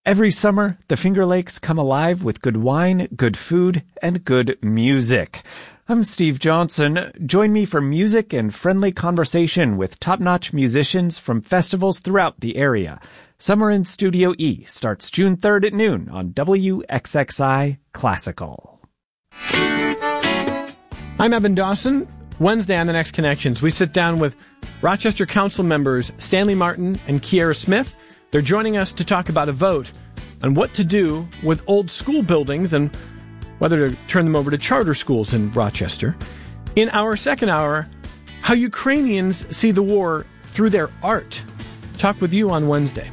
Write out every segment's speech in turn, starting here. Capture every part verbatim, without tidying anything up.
Every summer, the Finger Lakes come alive with good wine, good food, and good music. I'm Steve Johnson. Join me for music and friendly conversation with top-notch musicians from festivals throughout the area. Summer in Studio E starts June third at noon on W X X I Classical. I'm Evan Dawson. Wednesday on The Next Connections, we sit down with Rochester Council members Stanley Martin and Kiera Smith. They're joining us to talk about a vote on what to do with old school buildings and whether to turn them over to charter schools in Rochester. In our second hour, how Ukrainians see the war through their art. Talk with you on Wednesday.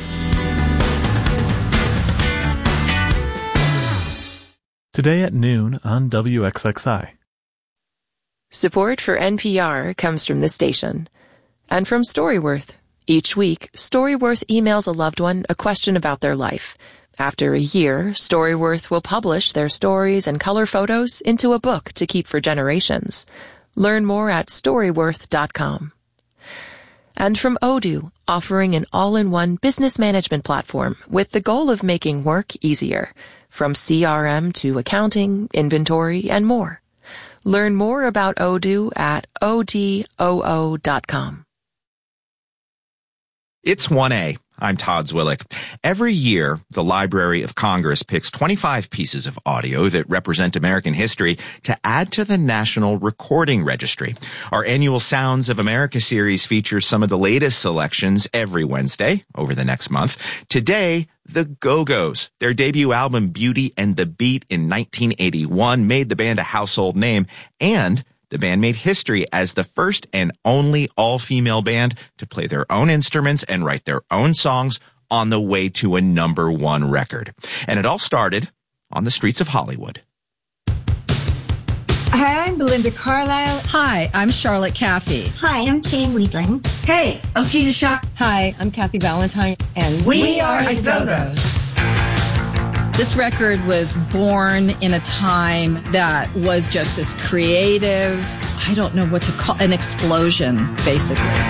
Today at noon on W X X I. Support for N P R comes from this station and from Storyworth. Each week, Storyworth emails a loved one a question about their life. After a year, Storyworth will publish their stories and color photos into a book to keep for generations. Learn more at storyworth dot com. And from Odoo, offering an all-in-one business management platform with the goal of making work easier, from C R M to accounting, inventory, and more. Learn more about Odoo at O D O O dot com. It's one A. I'm Todd Zwillich. Every year, the Library of Congress picks twenty-five pieces of audio that represent American history to add to the National Recording Registry. Our annual Sounds of America series features some of the latest selections every Wednesday over the next month. Today, the Go-Go's. Their debut album, Beauty and the Beat, in nineteen eighty-one made the band a household name, and the band made history as the first and only all-female band to play their own instruments and write their own songs on the way to a number one record. And it all started on the streets of Hollywood. Hi, I'm Belinda Carlisle. Hi, I'm Charlotte Caffey. Hi, I'm Jane Weedling. Hey, I'm Tina Shock. Hi, I'm Kathy Valentine. And we, we are the Go-Go's. This record was born in a time that was just as creative, I don't know what to call, an explosion, basically.